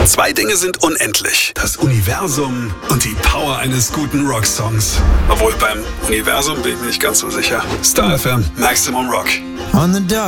Zwei Dinge sind unendlich. Das Universum und die Power eines guten Rocksongs. Obwohl beim Universum bin ich mir nicht ganz so sicher. Star FM, Maximum Rock. On the dark